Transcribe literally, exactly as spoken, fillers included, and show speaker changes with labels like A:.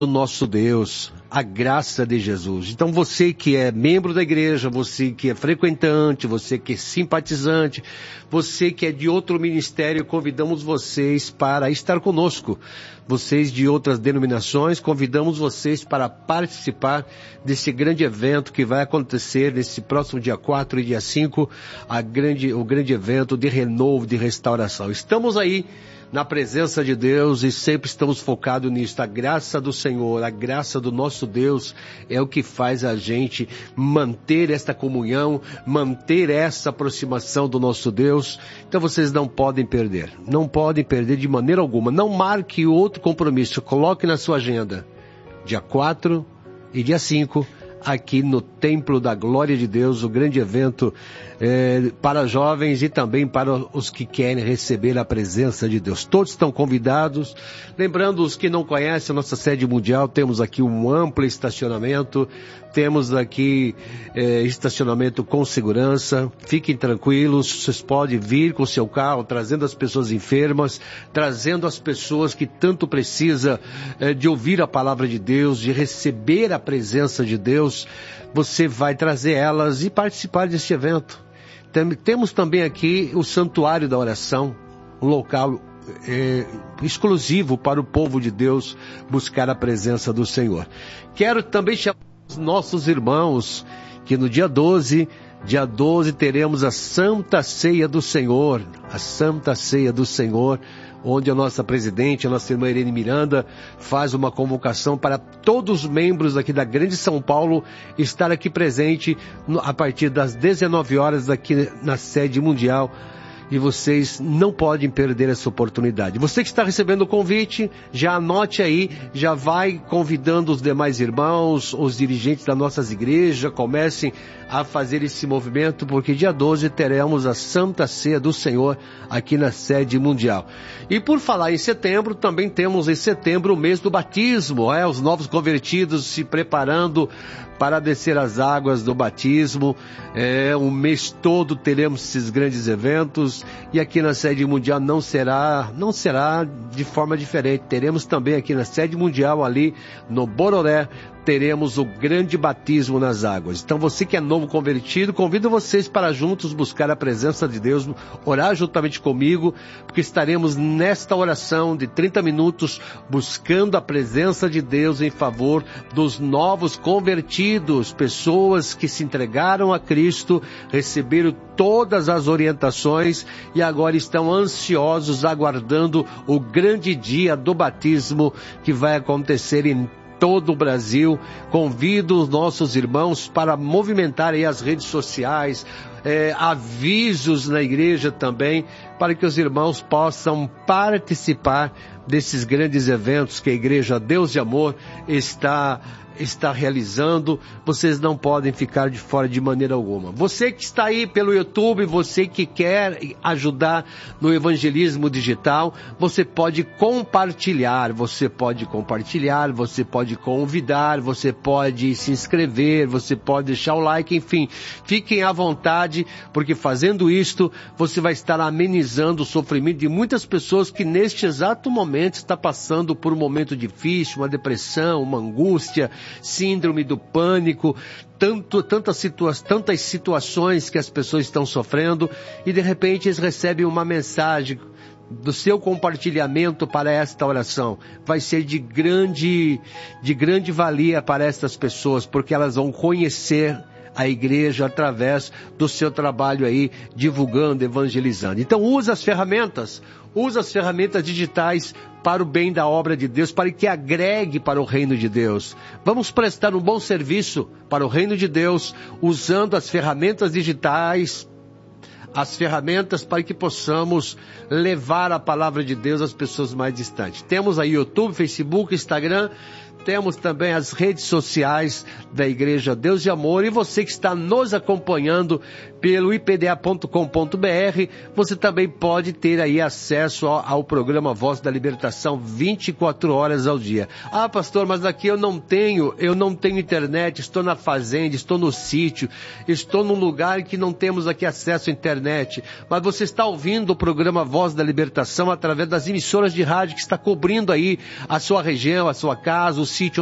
A: do nosso Deus, a graça de Jesus. Então você que é membro da igreja, você que é frequentante, você que é simpatizante, você que é de outro ministério, convidamos vocês para estar conosco. Vocês de outras denominações, convidamos vocês para participar desse grande evento que vai acontecer nesse próximo dia quatro e dia cinco, a grande, o grande evento de renovo, de restauração. Estamos aí na presença de Deus e sempre estamos focados nisso. A graça do Senhor, a graça do nosso Deus é o que faz a gente manter esta comunhão, manter essa aproximação do nosso Deus. Então vocês não podem perder, não podem perder de maneira alguma. Não marque outro compromisso, coloque na sua agenda. Dia quatro e dia cinco, aqui no Templo da Glória de Deus, o grande evento é, para jovens e também para os que querem receber a presença de Deus. Todos estão convidados. Lembrando, os que não conhecem a nossa sede mundial, temos aqui um amplo estacionamento, temos aqui é, estacionamento com segurança. Fiquem tranquilos, vocês podem vir com o seu carro, trazendo as pessoas enfermas, trazendo as pessoas que tanto precisam é, de ouvir a palavra de Deus, de receber a presença de Deus. Você vai trazer elas e participar deste evento. Tem, temos também aqui o Santuário da Oração, um local é, exclusivo para o povo de Deus buscar a presença do Senhor. Quero também chamar os nossos irmãos que no dia doze, dia doze teremos a Santa Ceia do Senhor, a Santa Ceia do Senhor, onde a nossa presidente, a nossa irmã Irene Miranda, faz uma convocação para todos os membros aqui da Grande São Paulo estar aqui presente a partir das dezenove horas aqui na sede mundial. E vocês não podem perder essa oportunidade. Você que está recebendo o convite, já anote aí, já vai convidando os demais irmãos, os dirigentes das nossas igrejas, comecem a fazer esse movimento, porque dia doze teremos a Santa Ceia do Senhor aqui na sede mundial. E por falar em setembro, também temos em setembro o mês do batismo, é, os novos convertidos se preparando para descer as águas do batismo. É, o mês todo teremos esses grandes eventos, e aqui na sede mundial não será, não será de forma diferente. Teremos também aqui na sede mundial, ali no Bororé, teremos o grande batismo nas águas. Então você que é novo convertido, convido vocês para juntos buscar a presença de Deus, orar juntamente comigo, porque estaremos nesta oração de trinta minutos buscando a presença de Deus em favor dos novos convertidos, pessoas que se entregaram a Cristo, receberam todas as orientações e agora estão ansiosos aguardando o grande dia do batismo que vai acontecer em todo o Brasil. Convido os nossos irmãos para movimentarem as redes sociais, é, avisos na igreja também, para que os irmãos possam participar desses grandes eventos que a Igreja Deus de Amor está está realizando. Vocês não podem ficar de fora de maneira alguma. Você que está aí pelo YouTube, você que quer ajudar no evangelismo digital, você pode compartilhar, você pode compartilhar, você pode convidar, você pode se inscrever, você pode deixar o like, enfim, fiquem à vontade, porque fazendo isto, você vai estar amenizando o sofrimento de muitas pessoas que neste exato momento está passando por um momento difícil, uma depressão, uma angústia, síndrome do pânico, tanto, tantas, situa- tantas situações que as pessoas estão sofrendo, e de repente eles recebem uma mensagem do seu compartilhamento para esta oração. Vai ser de grande, de grande valia para estas pessoas, porque elas vão conhecer a igreja através do seu trabalho aí, divulgando, evangelizando. Então use as ferramentas, use as ferramentas digitais para o bem da obra de Deus, para que agregue para o reino de Deus. Vamos prestar um bom serviço para o reino de Deus, usando as ferramentas digitais, as ferramentas para que possamos levar a palavra de Deus às pessoas mais distantes. Temos aí YouTube, Facebook, Instagram, temos também as redes sociais da Igreja Deus de Amor, e você que está nos acompanhando pelo i p d a ponto com ponto b r, você também pode ter aí acesso ao, ao programa Voz da Libertação vinte e quatro horas ao dia. Ah, pastor, mas aqui eu não tenho, eu não tenho internet, estou na fazenda, estou no sítio, estou num lugar que não temos aqui acesso à internet. Mas você está ouvindo o programa Voz da Libertação através das emissoras de rádio que está cobrindo aí a sua região, a sua casa, o sítio